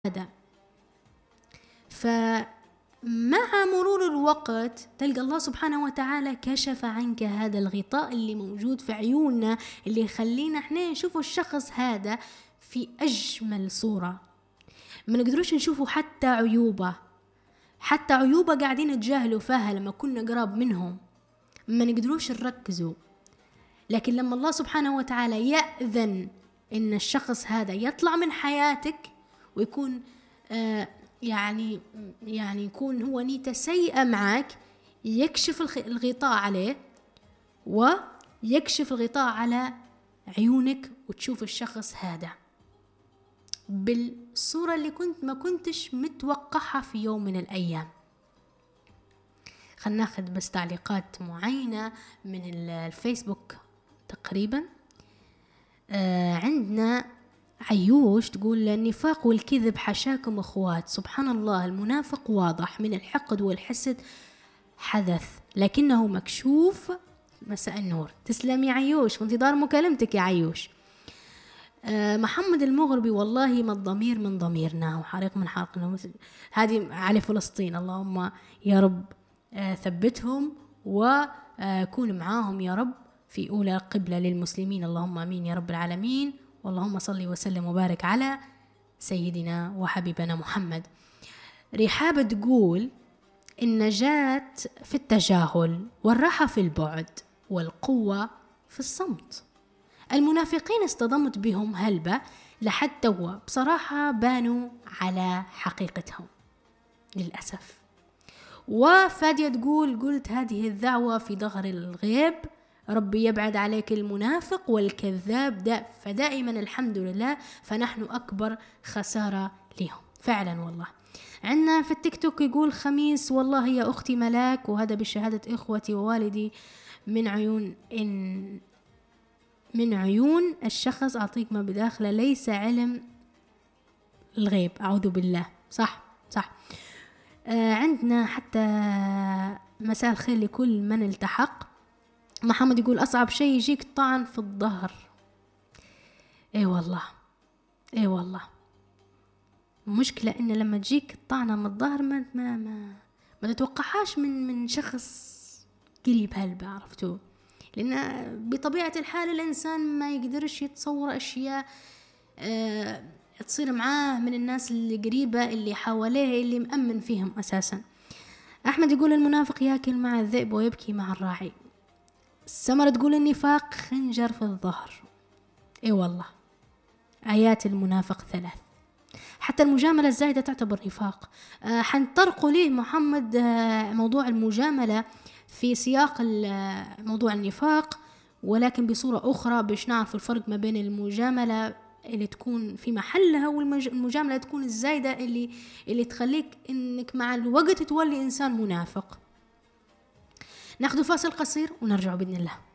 هذا. فمع مرور الوقت تلقى الله سبحانه وتعالى كشف عنك هذا الغطاء اللي موجود في عيوننا، اللي يخلينا احنا نشوف الشخص هذا في أجمل صورة. ما نقدروش نشوفه حتى عيوبه قاعدين نتجاهلوا فيها لما كنا قراب منهم، ما نقدروش نركزوا. لكن لما الله سبحانه وتعالى يأذن إن الشخص هذا يطلع من حياتك ويكون يعني يكون هو نيته سيئة معك، يكشف الغطاء عليه ويكشف الغطاء على عيونك وتشوف الشخص هذا بالصورة اللي ما كنتش متوقعها في يوم من الأيام. خلنا ناخذ بس تعليقات معينة من الفيسبوك تقريبا. عندنا عيوش تقول: النفاق والكذب حشاكم أخوات، سبحان الله المنافق واضح من الحقد والحسد حدث لكنه مكشوف. مساء النور. تسلم يا عيوش، وانتظار مكالمتك يا عيوش. محمد المغربي: والله ما الضمير من ضميرنا وحريق من حرقنا. هذه على فلسطين، اللهم يا رب ثبتهم وكون معاهم يا رب في أولى قبلة للمسلمين، اللهم آمين يا رب العالمين. واللهم صل وسلم وبارك على سيدنا وحبيبنا محمد. رحابة تقول: النجاة في التجاهل، والراحة في البعد، والقوة في الصمت. المنافقين اصطدمت بهم هلبة لحد توا، بصراحة بانوا على حقيقتهم للأسف. وفادية تقول: قلت هذه الدعوة في ظهر الغيب، ربي يبعد عليك المنافق والكذاب فدائما الحمد لله، فنحن أكبر خسارة لهم فعلا والله. عندنا في التيك توك يقول: خميس: والله يا أختي ملاك، وهذا بشهادة إخوتي ووالدي، من عيون الشخص أعطيك ما بداخله، ليس علم الغيب. أعوذ بالله. صح. عندنا حتى مساء الخير لكل من التحق. محمد يقول: أصعب شيء يجيك طعن في الظهر. اي والله المشكلة إن لما تجيك طعنة من الظهر ما تتوقعهاش من شخص قريب هلبة، عرفتوا؟ لأن بطبيعة الحال الإنسان ما يقدرش يتصور أشياء تصير معاه من الناس اللي قريبة اللي حواليه اللي مأمن فيهم أساسا. أحمد يقول: المنافق يأكل مع الذئب ويبكي مع الراعي. سمرة تقول: النفاق خنجر في الظهر. اي والله آيات المنافق 3. حتى المجاملة الزايدة تعتبر نفاق. حنطرقوا ليه محمد موضوع المجاملة في سياق موضوع النفاق، ولكن بصورة أخرى باش نعرف الفرق ما بين المجاملة اللي تكون في محلها والمجاملة تكون الزايدة اللي تخليك إنك مع الوقت تولي إنسان منافق. ناخذ فاصل قصير ونرجع بإذن الله.